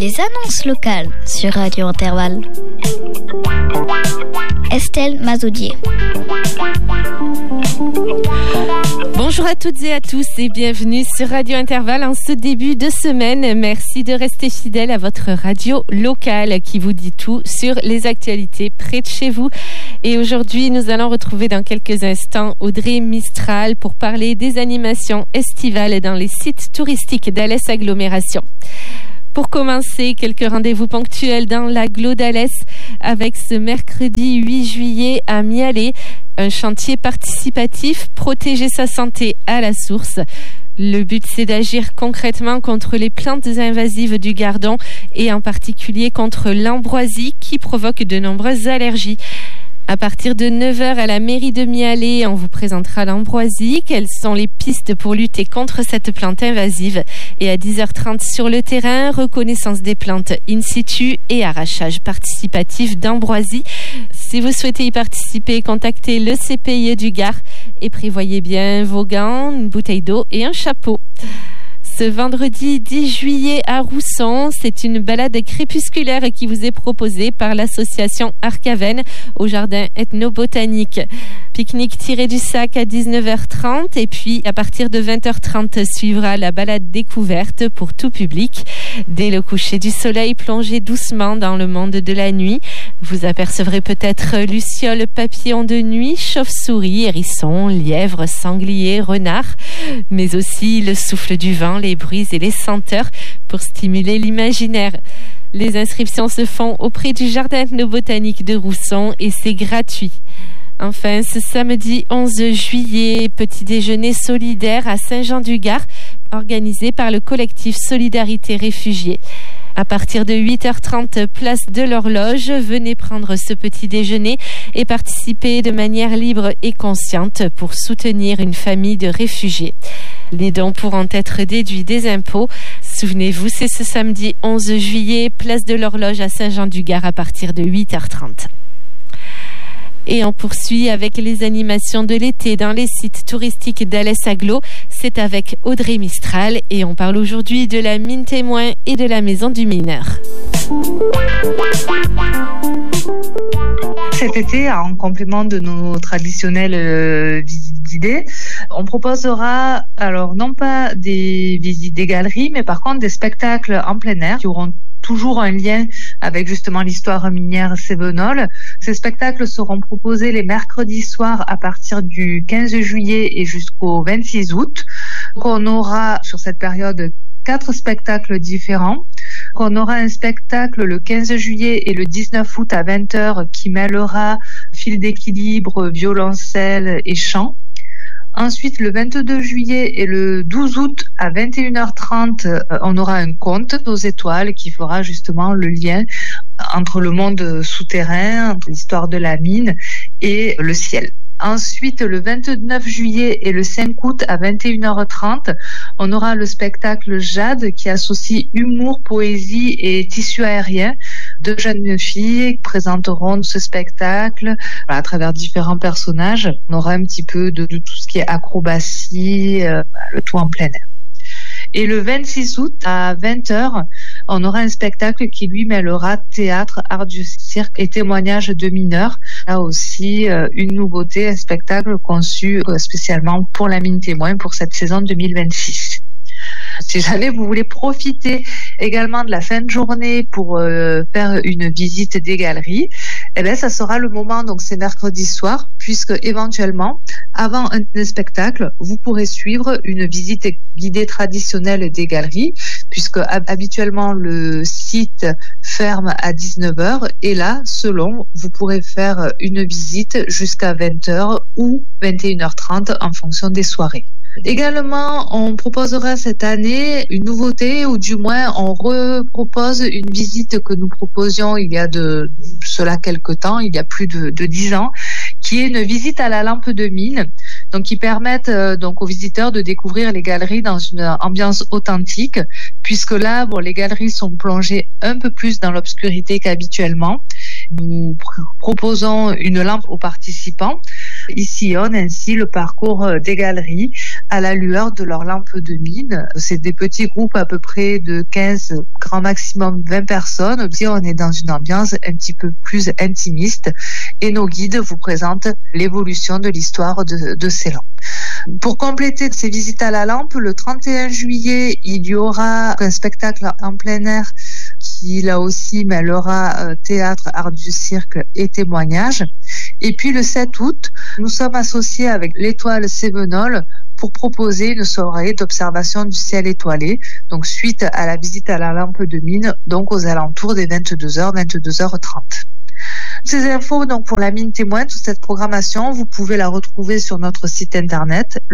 Les annonces locales sur Radio Intervalle. Estelle Mazaudier. Bonjour à toutes et à tous et bienvenue sur Radio Intervalle en ce début de semaine. Merci de rester fidèle à votre radio locale qui vous dit tout sur les actualités près de chez vous. Et aujourd'hui, nous allons retrouver dans quelques instants Audrey Mistral pour parler des animations estivales dans les sites touristiques d'Alès Agglomération. Pour commencer, quelques rendez-vous ponctuels dans l'agglo d'Alès avec ce mercredi 8 juillet à Mialet, un chantier participatif Protéger sa santé à la source. Le but, c'est d'agir concrètement contre les plantes invasives du Gardon et en particulier contre l'ambroisie qui provoque de nombreuses allergies. À partir de 9h à la mairie de Mialet, on vous présentera l'ambroisie, quelles sont les pistes pour lutter contre cette plante invasive. Et à 10h30 sur le terrain, reconnaissance des plantes in situ et arrachage participatif d'ambroisie. Si vous souhaitez y participer, contactez le CPIE du Gard et prévoyez bien vos gants, une bouteille d'eau et un chapeau. Ce vendredi 10 juillet à Rousson, c'est une balade crépusculaire qui vous est proposée par l'association Arcaven au jardin ethnobotanique. Pique-nique tiré du sac à 19h30 et puis à partir de 20h30 suivra la balade découverte pour tout public. Dès le coucher du soleil, plongez doucement dans le monde de la nuit. Vous apercevrez peut-être lucioles, papillons de nuit, chauves-souris, hérissons, lièvres, sangliers, renards, mais aussi le souffle du vent, les bruits et les senteurs pour stimuler l'imaginaire. Les inscriptions se font auprès du jardin ethnobotanique de Rousson et c'est gratuit. Enfin, ce samedi 11 juillet, petit déjeuner solidaire à Saint-Jean-du-Gard, organisé par le collectif Solidarité Réfugiés. À partir de 8h30, place de l'Horloge, venez prendre ce petit déjeuner et participer de manière libre et consciente pour soutenir une famille de réfugiés. Les dons pourront être déduits des impôts. Souvenez-vous, c'est ce samedi 11 juillet, place de l'Horloge à Saint-Jean-du-Gard à partir de 8h30. Et on poursuit avec les animations de l'été dans les sites touristiques d'Alès Agglo. C'est avec Audrey Mistral et on parle aujourd'hui de la mine témoin et de la maison du mineur. Cet été, en complément de nos traditionnelles visites guidées, on proposera alors non pas des visites des galeries, mais par contre des spectacles en plein air qui auront toujours un lien avec justement l'histoire minière cévenole. Ces spectacles seront proposés les mercredis soirs à partir du 15 juillet et jusqu'au 26 août. Donc on aura sur cette période 4 spectacles différents. On aura un spectacle le 15 juillet et le 19 août à 20h qui mêlera fil d'équilibre, violoncelle et chant. Ensuite, le 22 juillet et le 12 août à 21h30, on aura un conte aux étoiles qui fera justement le lien entre le monde souterrain, entre l'histoire de la mine et le ciel. Ensuite, le 29 juillet et le 5 août à 21h30, on aura le spectacle Jade qui associe humour, poésie et tissu aérien. 2 jeunes filles présenteront ce spectacle à travers différents personnages. On aura un petit peu de tout ce qui est acrobatie, le tout en plein air. Et le 26 août à 20h, on aura un spectacle qui lui mêlera théâtre, art du cirque et témoignages de mineurs. Là aussi, une nouveauté, un spectacle conçu spécialement pour la mine témoin pour cette saison 2026. Si jamais vous voulez profiter également de la fin de journée pour faire une visite des galeries, eh bien, ça sera le moment, donc c'est mercredi soir, puisque éventuellement, avant un spectacle, vous pourrez suivre une visite guidée traditionnelle des galeries, puisque habituellement le site ferme à 19h et là, selon, vous pourrez faire une visite jusqu'à 20h ou 21h30 en fonction des soirées. Également, on proposera cette année une nouveauté, ou du moins on repropose une visite que nous proposions il y a de cela quelque temps, il y a plus de 10 ans, qui est une visite à la lampe de mine, donc qui permettent donc aux visiteurs de découvrir les galeries dans une ambiance authentique, puisque là, les galeries sont plongées un peu plus dans l'obscurité qu'habituellement. Nous proposons une lampe aux participants. Ils sillonnent ainsi le parcours des galeries à la lueur de leurs lampes de mine. C'est des petits groupes à peu près de 15, grand maximum 20 personnes. Puis on est dans une ambiance un petit peu plus intimiste et nos guides vous présentent l'évolution de l'histoire de ces lampes. Pour compléter ces visites à la lampe, le 31 juillet, il y aura un spectacle en plein air qui, là aussi, mêlera théâtre, art du cirque et témoignages. Et puis le 7 août, nous sommes associés avec l'Étoile Cévenol pour proposer une soirée d'observation du ciel étoilé, donc suite à la visite à la lampe de mine, donc aux alentours des 22h, 22h30. Ces infos donc pour la mine témoin, toute cette programmation, vous pouvez la retrouver sur notre site internet, le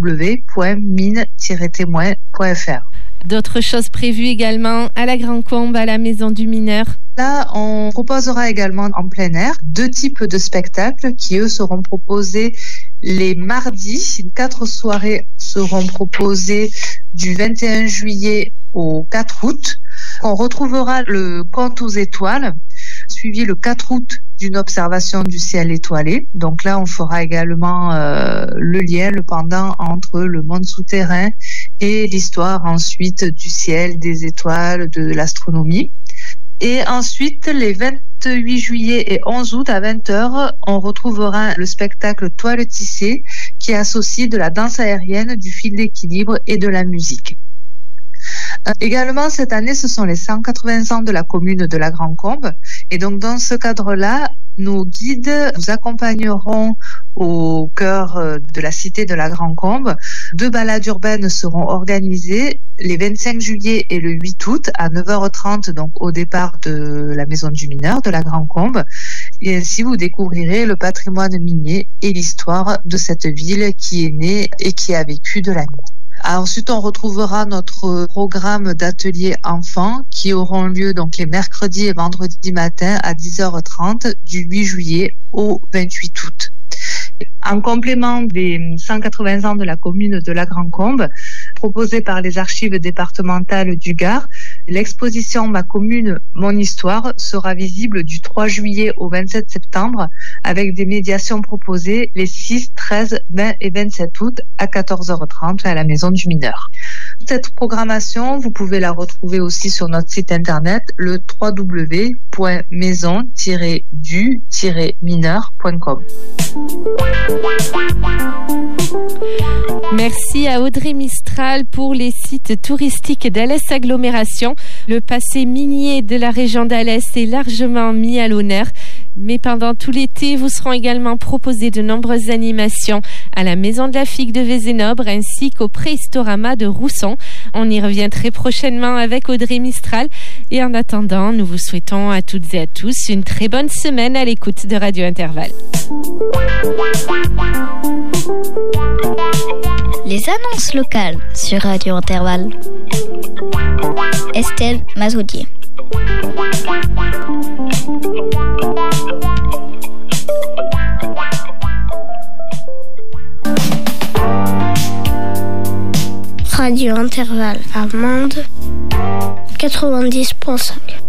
www.mine-témoin.fr. D'autres choses prévues également à la Grand Combe, à la Maison du Mineur? Là, on proposera également en plein air 2 types de spectacles qui, eux, seront proposés les mardis. 4 soirées seront proposées du 21 juillet au 4 août. On retrouvera le Conte aux étoiles, suivi le 4 août d'une observation du ciel étoilé. Donc là, on fera également le lien, le pendant entre le monde souterrain et l'histoire ensuite du ciel, des étoiles, de l'astronomie. Et ensuite, les 28 juillet et 11 août à 20h, on retrouvera le spectacle Toile tissée qui associe de la danse aérienne, du fil d'équilibre et de la musique. Également, cette année, ce sont les 180 ans de la commune de la Grand Combe. Et donc, dans ce cadre-là, nos guides nous accompagneront au cœur de la cité de la Grand Combe. 2 balades urbaines seront organisées les 25 juillet et le 8 août à 9h30, donc au départ de la Maison du Mineur de la Grand Combe. Et ainsi, vous découvrirez le patrimoine minier et l'histoire de cette ville qui est née et qui a vécu de la mine. Ensuite, on retrouvera notre programme d'ateliers enfants qui auront lieu donc les mercredis et vendredis matin à 10h30 du 8 juillet au 28 août. En complément des 180 ans de la commune de la Grand Combe, proposée par les archives départementales du Gard, l'exposition Ma commune, mon histoire sera visible du 3 juillet au 27 septembre avec des médiations proposées les 6, 13, 20 et 27 août à 14h30 à la Maison du Mineur. Cette programmation, vous pouvez la retrouver aussi sur notre site internet, le www.maison-du-mineur.com. Merci à Audrey Mistral pour les sites touristiques d'Alès Agglomération. Le passé minier de la région d'Alès est largement mis à l'honneur. Mais pendant tout l'été, vous seront également proposées de nombreuses animations à la Maison de la Figue de Vézénobre ainsi qu'au Préhistorama de Rousson. On y revient très prochainement avec Audrey Mistral. Et en attendant, nous vous souhaitons à toutes et à tous une très bonne semaine à l'écoute de Radio Intervalle. Les annonces locales sur Radio Intervalle. Estelle Mazoudier. Radio Intervalle à Mende 90.5.